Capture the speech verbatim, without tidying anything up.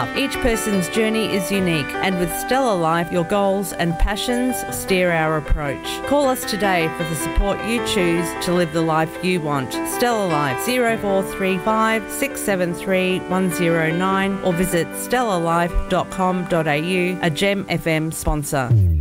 enough. Each person's journey is unique, and with Stella Life, your goals and passions steer our approach. Call us today for the support you choose to live the life you want. Stella Life, zero four three five, six seven three, one zero nine, or visit stella life dot com dot a u, a Gem F M sponsor.